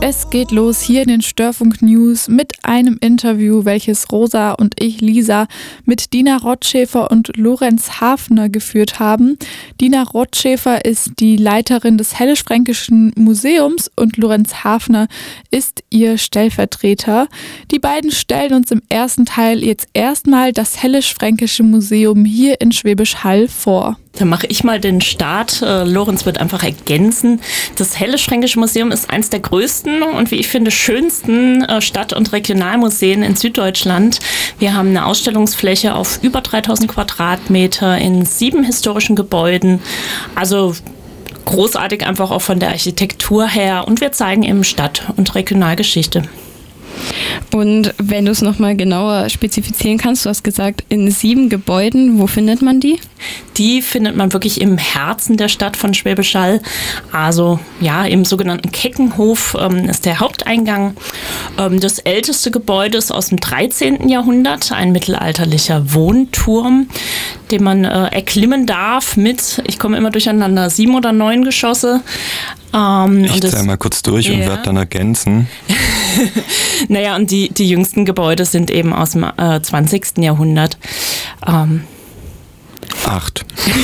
Es geht los hier in den Störfunk News mit einem Interview, welches Rosa und ich, Lisa, mit Dina Rottschäfer und Lorenz Hafner geführt haben. Dina Rottschäfer ist die Leiterin des Hellisch-Fränkischen Museums und Lorenz Hafner ist ihr Stellvertreter. Die beiden stellen uns im ersten Teil jetzt erstmal das Hellisch-Fränkische Museum hier in Schwäbisch Hall vor. Dann mache ich mal den Start. Lorenz wird einfach ergänzen. Das Hellisch-Fränkische Museum ist eines der größten und wie ich finde schönsten Stadt- und Regionalmuseen in Süddeutschland. Wir haben eine Ausstellungsfläche auf über 3000 Quadratmeter in 7 historischen Gebäuden. Also großartig einfach auch von der Architektur her. Und wir zeigen eben Stadt- und Regionalgeschichte. Und wenn du es nochmal genauer spezifizieren kannst, du hast gesagt, in 7 Gebäuden, wo findet man die? Die findet man wirklich im Herzen der Stadt von Schwäbisch Hall. Also ja, im sogenannten Keckenhof ist der Haupteingang. Das älteste Gebäude ist aus dem 13. Jahrhundert, ein mittelalterlicher Wohnturm, den man erklimmen darf mit, ich komme immer durcheinander, 7 oder 9 Geschosse. Ich zähle mal kurz durch und werde dann ergänzen. Naja, und die jüngsten Gebäude sind eben aus dem 20. Jahrhundert. 8.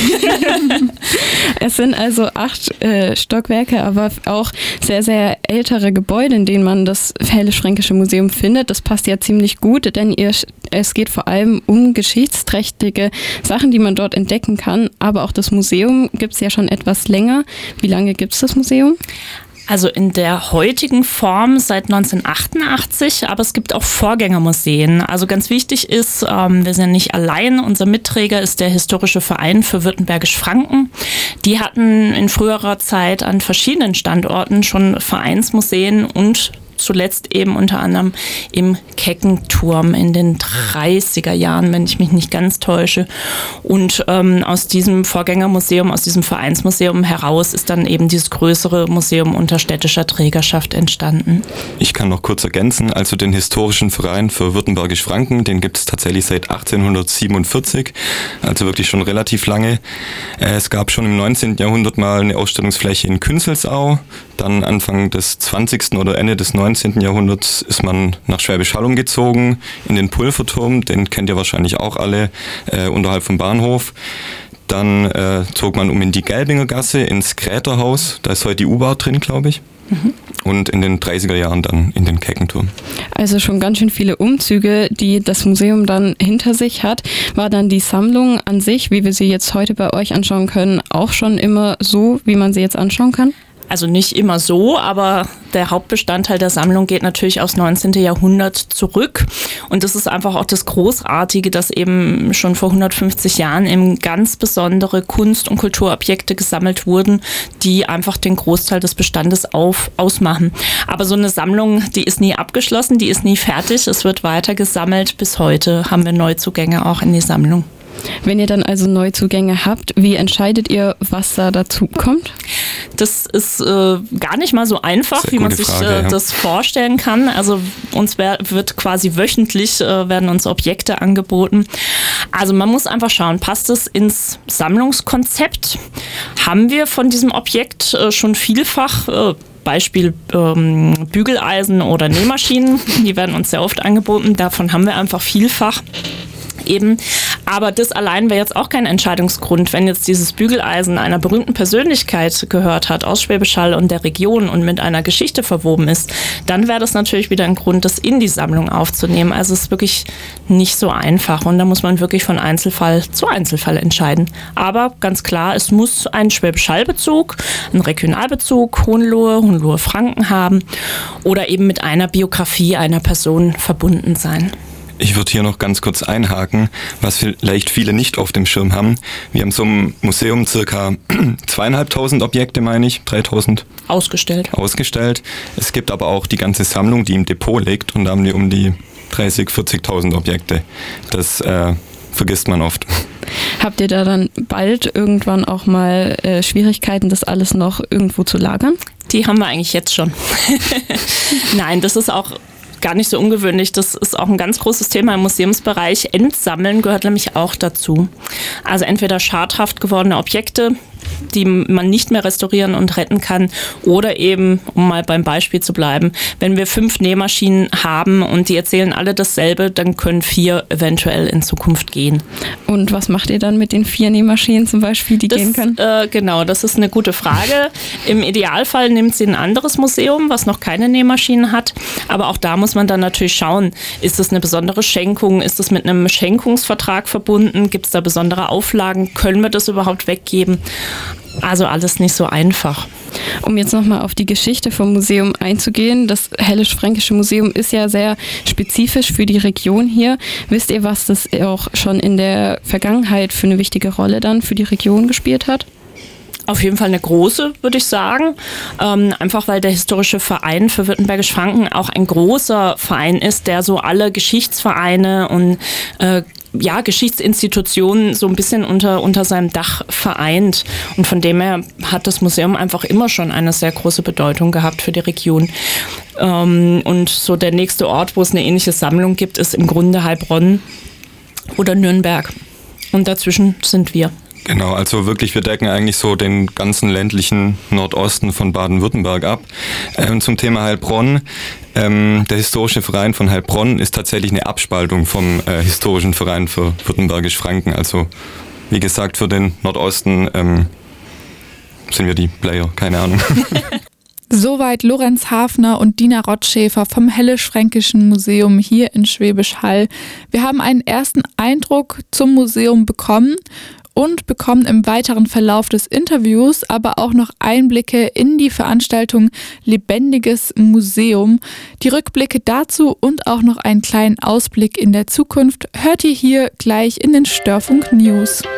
Es sind also 8 Stockwerke, aber auch sehr, sehr ältere Gebäude, in denen man das Hellisch-Fränkische Museum findet. Das passt ja ziemlich gut, denn es geht vor allem um geschichtsträchtige Sachen, die man dort entdecken kann. Aber auch das Museum gibt es ja schon etwas länger. Wie lange gibt es das Museum? Also in der heutigen Form seit 1988, aber es gibt auch Vorgängermuseen. Also ganz wichtig ist, wir sind nicht allein, unser Mitträger ist der Historische Verein für Württembergisch-Franken. Die hatten in früherer Zeit an verschiedenen Standorten schon Vereinsmuseen und zuletzt eben unter anderem im Keckenturm in den 30er Jahren, wenn ich mich nicht ganz täusche. Und aus diesem Vorgängermuseum, aus diesem Vereinsmuseum heraus ist dann eben dieses größere Museum unter städtischer Trägerschaft entstanden. Ich kann noch kurz ergänzen, also den Historischen Verein für Württembergisch-Franken, den gibt es tatsächlich seit 1847, also wirklich schon relativ lange. Es gab schon im 19. Jahrhundert mal eine Ausstellungsfläche in Künzelsau, dann Anfang des 20. oder Ende des 19. Jahrhunderts ist man nach Schwäbisch Hall umgezogen, in den Pulverturm, den kennt ihr wahrscheinlich auch alle, unterhalb vom Bahnhof. Dann zog man um in die Gelbinger Gasse, ins Kräterhaus, da ist heute die U-Bahn drin, glaube ich. Und in den 30er Jahren dann in den Keckenturm. Also schon ganz schön viele Umzüge, die das Museum dann hinter sich hat. War dann die Sammlung an sich, wie wir sie jetzt heute bei euch anschauen können, auch schon immer so, wie man sie jetzt anschauen kann? Also nicht immer so, aber der Hauptbestandteil der Sammlung geht natürlich aufs 19. Jahrhundert zurück. Und das ist einfach auch das Großartige, dass eben schon vor 150 Jahren eben ganz besondere Kunst- und Kulturobjekte gesammelt wurden, die einfach den Großteil des Bestandes ausmachen. Aber so eine Sammlung, die ist nie abgeschlossen, die ist nie fertig. Es wird weiter gesammelt. Bis heute haben wir Neuzugänge auch in die Sammlung. Wenn ihr dann also Neuzugänge habt, wie entscheidet ihr, was da dazu kommt? Das ist gar nicht mal so einfach, wie man sich das vorstellen kann. Also uns wird quasi wöchentlich werden uns Objekte angeboten. Also man muss einfach schauen, passt es ins Sammlungskonzept? Haben wir von diesem Objekt schon vielfach Beispiel Bügeleisen oder Nähmaschinen, die werden uns sehr oft angeboten. Davon haben wir einfach vielfach. Eben. Aber das allein wäre jetzt auch kein Entscheidungsgrund, wenn jetzt dieses Bügeleisen einer berühmten Persönlichkeit gehört hat aus Schwäbisch Hall und der Region und mit einer Geschichte verwoben ist, dann wäre das natürlich wieder ein Grund, das in die Sammlung aufzunehmen. Also es ist wirklich nicht so einfach und da muss man wirklich von Einzelfall zu Einzelfall entscheiden. Aber ganz klar, es muss einen Schwäbisch Hall-Bezug, einen Regionalbezug, Hohenlohe Franken haben oder eben mit einer Biografie einer Person verbunden sein. Ich würde hier noch ganz kurz einhaken, was vielleicht viele nicht auf dem Schirm haben. Wir haben so im Museum circa 2.500 Objekte, meine ich, 3.000 ausgestellt. Es gibt aber auch die ganze Sammlung, die im Depot liegt und da haben wir um die 30.000, 40.000 Objekte. Das vergisst man oft. Habt ihr da dann bald irgendwann auch mal Schwierigkeiten, das alles noch irgendwo zu lagern? Die haben wir eigentlich jetzt schon. Nein, das ist auch gar nicht so ungewöhnlich. Das ist auch ein ganz großes Thema im Museumsbereich. Entsammeln gehört nämlich auch dazu. Also entweder schadhaft gewordene Objekte, die man nicht mehr restaurieren und retten kann. Oder eben, um mal beim Beispiel zu bleiben, wenn wir 5 Nähmaschinen haben und die erzählen alle dasselbe, dann können 4 eventuell in Zukunft gehen. Und was macht ihr dann mit den 4 Nähmaschinen zum Beispiel, die gehen können? Genau, das ist eine gute Frage. Im Idealfall nimmt sie ein anderes Museum, was noch keine Nähmaschinen hat. Aber auch da muss man dann natürlich schauen, ist das eine besondere Schenkung? Ist das mit einem Schenkungsvertrag verbunden? Gibt es da besondere Auflagen? Können wir das überhaupt weggeben? Also alles nicht so einfach. Um jetzt nochmal auf die Geschichte vom Museum einzugehen, das Hällisch-Fränkische Museum ist ja sehr spezifisch für die Region hier. Wisst ihr, was das auch schon in der Vergangenheit für eine wichtige Rolle dann für die Region gespielt hat? Auf jeden Fall eine große, würde ich sagen. Einfach weil der Historische Verein für Württembergisch-Franken auch ein großer Verein ist, der so alle Geschichtsvereine und Geschichtsinstitutionen so ein bisschen unter seinem Dach vereint. Und von dem her hat das Museum einfach immer schon eine sehr große Bedeutung gehabt für die Region. Und so der nächste Ort, wo es eine ähnliche Sammlung gibt, ist im Grunde Heilbronn oder Nürnberg. Und dazwischen sind wir. Genau, also wirklich, wir decken eigentlich so den ganzen ländlichen Nordosten von Baden-Württemberg ab. Und zum Thema Heilbronn, der Historische Verein von Heilbronn ist tatsächlich eine Abspaltung vom Historischen Verein für Württembergisch-Franken. Also wie gesagt, für den Nordosten sind wir die Player, keine Ahnung. Soweit Lorenz Hafner und Dina Rottschäfer vom Hällisch-Fränkischen Museum hier in Schwäbisch Hall. Wir haben einen ersten Eindruck zum Museum bekommen und bekommen im weiteren Verlauf des Interviews aber auch noch Einblicke in die Veranstaltung Lebendiges Museum. Die Rückblicke dazu und auch noch einen kleinen Ausblick in der Zukunft hört ihr hier gleich in den Störfunk News.